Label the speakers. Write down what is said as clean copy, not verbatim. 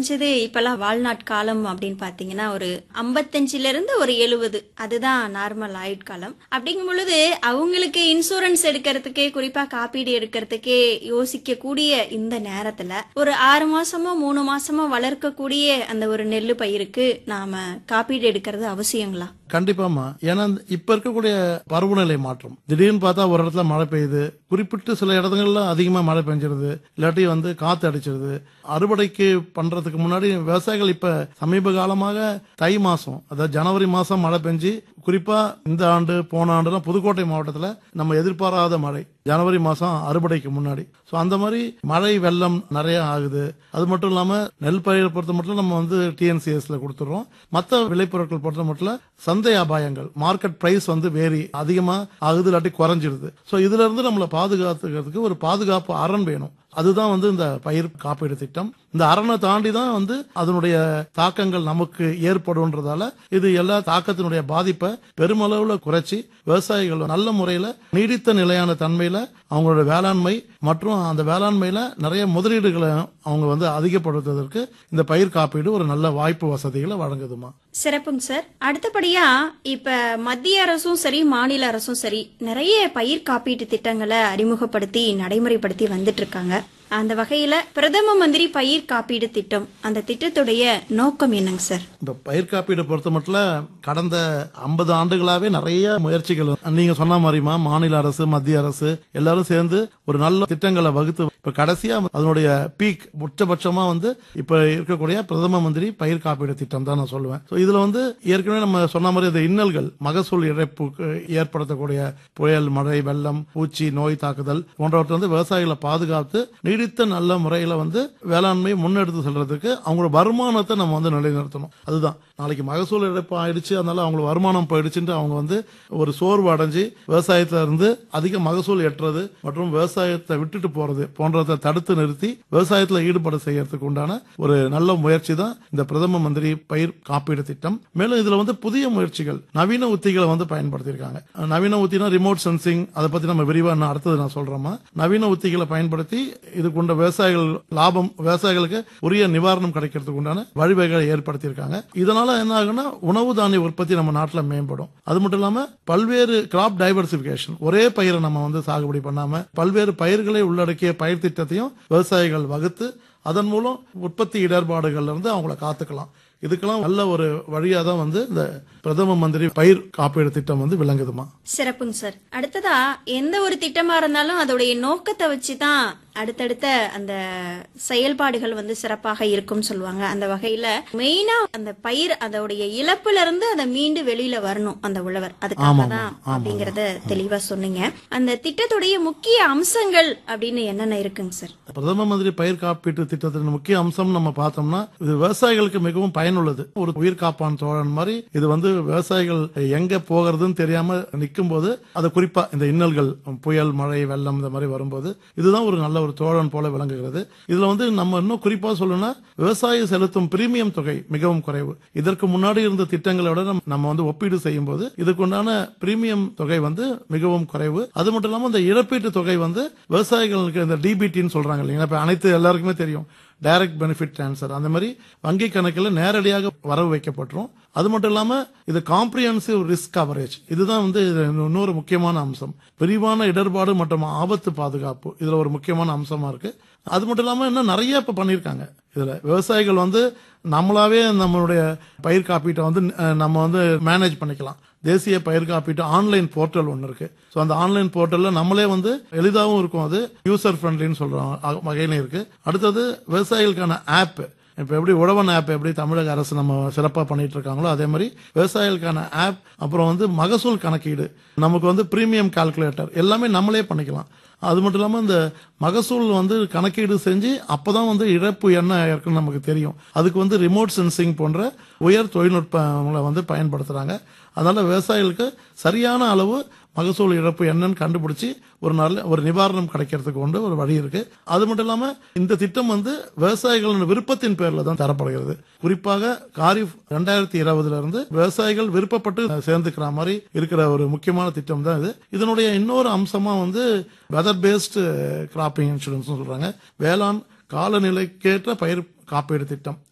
Speaker 1: குறைஞ்சது இப்பல்லாம் வாழ்நாட் காலம் அப்படின்னு பாத்தீங்கன்னா ஒரு 55ல இருந்து ஒரு 70 அதுதான் நார்மல் ஆயுட்காலம். அப்படிங்கும் பொழுது அவங்களுக்கு இன்சூரன்ஸ் எடுக்கிறதுக்கே குறிப்பா காப்பீடு எடுக்கிறதுக்கே யோசிக்க கூடிய இந்த நேரத்துல ஒரு 6 மாசமோ 3 மாசமோ வளர்க்கக்கூடிய அந்த ஒரு நெல்லு பயிருக்கு நாம காப்பீடு எடுக்கிறது அவசியங்களா?
Speaker 2: கண்டிப்பாமா. ஏன்னா இப்ப இருக்கக்கூடிய பருவநிலை மாற்றம் திடீர்னு பார்த்தா ஒரு இடத்துல மழை பெய்யுது, குறிப்பிட்டு சில இடங்கள்ல அதிகமா மழை பெஞ்சிருது, இல்லாட்டி காத்து அடிச்சிருது. அறுவடைக்கு பண்றதுக்கு முன்னாடி விவசாயிகள் இப்ப சமீப காலமாக தை மாசம் அதாவது ஜனவரி மாசம் மழை பெஞ்சு, குறிப்பா இந்த ஆண்டு போன ஆண்டுலாம் புதுக்கோட்டை மாவட்டத்துல நம்ம எதிர்பாராத மழை ஜனவரி மாசம் அறுவடைக்கு முன்னாடி. சோ அந்த மாதிரி மழை வெள்ளம் நிறைய ஆகுது. அது மட்டும் இல்லாம நெல் பயிரை பொறுத்த மட்டும் நம்ம டிஎன்சிஎஸ்ல கொடுத்துறோம். மற்ற விளைபொருட்கள் பொறுத்த மட்டும் சந்தை அபாயங்கள் மார்க்கெட் பிரைஸ் வேரி அதிகமா ஆகுது இல்லாட்டி குறைஞ்சிருது. சோ இதுல இருந்து நம்மளை பாதுகாத்துக்கிறதுக்கு ஒரு பாதுகாப்பு அரண் வேணும். அதுதான் இந்த பயிர் காப்பீடு திட்டம். இந்த அரணை தாண்டி தான் அதனுடைய தாக்கங்கள் நமக்கு ஏற்படும்ன்றதால இது எல்லா தாக்கத்தினுடைய பாதிப்பை பெருமளவுல குறைச்சி விவசாயிகள் நல்ல முறையில நீடித்த நிலையான தன்மையில அவங்களோட வேளாண்மை மற்றும் அந்த வேளாண்மையில நிறைய முதலீடுகளை அவங்க அதிகப்படுத்துவதற்கு இந்த பயிர் காப்பீடு ஒரு நல்ல வாய்ப்பு வசதிகளை வழங்குதுமா.
Speaker 1: சிறப்புங்க சார். அடுத்தபடியா இப்ப மத்திய அரசும் சரி மாநில அரசும் சரி நிறைய பயிர் காப்பீட்டு திட்டங்களை அறிமுகப்படுத்தி நடைமுறைப்படுத்தி வந்துட்டு இருக்காங்க. அந்த வகையில பிரதம மந்திரி பயிர் காப்பீடு திட்டம் அந்த திட்டத்துடைய நோக்கம் என்னங்க சார்?
Speaker 2: இந்த பயிர் காப்பீடு பொறுத்த மட்டும் கடந்த 50 ஆண்டுகளாவே நிறைய முயற்சிகள் நீங்க சொன்ன மாதிரிமா மாநில அரசு மத்திய அரசு எல்லாரும் சேர்ந்து ஒரு நல்ல திட்டங்களை வகுத்து இப்ப கடைசியா அதனுடைய பீக் உச்சபட்சமா இப்ப இருக்கக்கூடிய பிரதம மந்திரி பயிர் காப்பீடு திட்டம் தான் நான் சொல்லுவேன். இதுல ஏற்கனவே நம்ம சொன்ன மாதிரி இந்த இன்னல்கள் மகசூல் இழப்புக்கு ஏற்படுத்தக்கூடிய புயல் மழை வெள்ளம் பூச்சி நோய் தாக்குதல் போன்றவற்றை விவசாயிகளை பாதுகாத்து நீடித்த நல்ல முறையில வேளாண்மை முன்னெடுத்து செல்றதுக்கு அவங்களோட வருமானத்தை நம்ம நிலைநிறுத்தணும். அதுதான் நாளைக்கு மகசூல் இழப்பு ஆயிடுச்சு அதனால அவங்களுக்கு வருமானம் போயிடுச்சுட்டு அவங்க ஒரு சோர்வு அடைஞ்சு விவசாயத்துல இருந்து அதிக மகசூல் எட்டுறது மற்றும் விவசாயத்தை விட்டுட்டு போறது போன்றதை தடுத்து நிறுத்தி விவசாயத்துல ஈடுபட செய்யறதுக்கு உண்டான ஒரு நல்ல முயற்சி தான் இந்த பிரதம மந்திரி பயிர் காப்பீடு திட்டம். மேலும் இதுல புதிய முயற்சிகள் நவீன உத்திகளை பயன்படுத்தியிருக்காங்க. நவீன உத்தினா ரிமோட் சென்சிங் அதை பத்தி நம்ம விரிவா அடுத்தது நான் சொல்றோமா. நவீன உத்திகளை பயன்படுத்தி இதுக்குண்ட விவசாயிகள் லாபம் விவசாயிகளுக்கு உரிய நிவாரணம் கிடைக்கிறதுக்கு உண்டான வழிவகைகளை ஏற்படுத்தியிருக்காங்க. இதனால என்ன ஆகுனா உணவு தானிய உற்பத்தி நம்ம நாட்டில் மேம்படும். அது மட்டும் இல்லாம பல்வேறு கிராப் டைவர்சிபிகேஷன் ஒரே பயிரை நம்ம சாகுபடி பண்ணாம பல்வேறு பயிர்களை உள்ளடக்கிய பயிர் திட்டத்தையும் விவசாயிகள் வகுத்து அதன் மூலம் உற்பத்தி இடர்பாடுகள்ல இருந்து அவங்களை காத்துக்கலாம். இதுக்கெல்லாம் நல்ல ஒரு வழியா தான் இந்த பிரதம மந்திரி பயிர் காப்பீடு திட்டம் விளங்குதுமா.
Speaker 1: சிறப்புங்க சார். அடுத்ததா எந்த ஒரு திட்டமா இருந்தாலும் அதோடைய நோக்கத்தை வச்சுதான் அடுத்தடுத்த அந்த செயல்பாடுகள் சிறப்பாக இருக்கும்னு சொல்லுவாங்க. அந்த வகையில மெயினா அந்த பயிர் அதோடைய இழப்புல இருந்து அதை மீண்டு வெளியில வரணும் அந்த உழவர், அதுக்காக தான் அப்படிங்கறத தெளிவா சொன்னீங்க. அந்த திட்டத்துடைய முக்கிய அம்சங்கள் அப்படின்னு என்னென்ன இருக்குங்க சார்?
Speaker 2: பிரதம மந்திரி பயிர் காப்பீட்டு திட்டத்தின் முக்கிய அம்சம் நம்ம பார்த்தோம்னா இது விவசாயிகளுக்கு மிகவும் பயனுள்ளது. ஒரு உயிர் காப்பான் தோழன் மாதிரி இது விவசாயிகள் எங்க போகிறதுன்னு தெரியாம நிற்கும் போது அது குறிப்பா இந்த இன்னல்கள் புயல் மழை வெள்ளம் இந்த மாதிரி வரும்போது இதுதான் ஒரு நல்ல ஒரு தோழன் போல விளங்குகிறது. இதுல நம்ம இன்னும் குறிப்பா சொல்லணும்னா விவசாயி செலுத்தும் பிரீமியம் தொகை மிகவும் குறைவு. இதற்கு முன்னாடி இருந்த திட்டங்களோட நம்ம ஒப்பீடு செய்யும் போது இதுக்குண்டான பிரீமியம் தொகை மிகவும் குறைவு. அது மட்டும் இல்லாம இந்த இழப்பீட்டு தொகை விவசாயிகளுக்கு இந்த டிபிடின்னு சொல்றாங்க இல்லைங்களா, இப்ப அனைத்து எல்லாருக்குமே தெரியும் டைரக்ட் பெனிஃபிட் டிரான்ஸ்ஃபர் அந்த மாதிரி வங்கி கணக்கில் நேரடியாக வரவு வைக்கப்பட்டுரும். அது மட்டும் இல்லாம இது காம்ப்ரிஹென்சிவ் ரிஸ்க் கவரேஜ் இதுதான் இன்னொரு முக்கியமான அம்சம். விரிவான இடர்பாடு மற்றும் ஆபத்து பாதுகாப்பு இதுல ஒரு முக்கியமான அம்சமா இருக்கு. அது மட்டும் இல்லாம இன்னும் நிறைய இப்ப பண்ணிருக்காங்க. இதுல விவசாயிகள் நம்மளாவே நம்மளுடைய பயிர் காப்பீட்டை நம்ம மேனேஜ் பண்ணிக்கலாம். தேசிய பயிர் காப்பீட்டு ஆன்லைன் போர்ட்டல் ஒன்று இருக்கு. ஸோ அந்த ஆன்லைன் போர்ட்டல்ல நம்மளே எளிதாகவும் இருக்கும், அது யூசர் ஃப்ரெண்ட்லின்னு சொல்றோம் வகையில இருக்கு. அடுத்தது விவசாயிகளுக்கான ஆப், இப்ப எப்படி உழவன் ஆப் எப்படி தமிழக அரசு நம்ம சிறப்பா பண்ணிட்டு இருக்காங்களோ அதே மாதிரி விவசாயிகளுக்கான ஆப், அப்புறம் மகசூல் கணக்கீடு, நமக்கு பிரீமியம் கால்குலேட்டர் எல்லாமே நம்மளே பண்ணிக்கலாம். அது மட்டும் இல்லாம இந்த மகசூல் கணக்கீடு செஞ்சு அப்பதான் இழப்பு என்ன இருக்குன்னு நமக்கு தெரியும். அதுக்கு ரிமோட் சென்சிங் போன்ற உயர் தொழில்நுட்பங்களை பயன்படுத்துறாங்க. அதனால விவசாயிகளுக்கு சரியான அளவு மகசூல் இழப்பு என்னன்னு கண்டுபிடிச்சு ஒரு நல்ல ஒரு நிவாரணம் கிடைக்கிறதுக்கு ஒரு வழி இருக்கு. அது மட்டும் இல்லாம இந்த திட்டம் விவசாயிகளின் விருப்பத்தின் பேர்ல தான் தரப்படுகிறது. குறிப்பாக காரிஃப் 2020 இருந்து விவசாயிகள் விருப்பப்பட்டு சேர்ந்துக்கிற மாதிரி இருக்கிற ஒரு முக்கியமான திட்டம் தான் இது. இதனுடைய இன்னொரு அம்சமா வெதர் பேஸ்டு கிராப்பிங் இன்சூரன்ஸ் சொல்றாங்க. வேளாண் காலநிலைக்கேற்ற பயிர் காப்பீடு திட்டம்.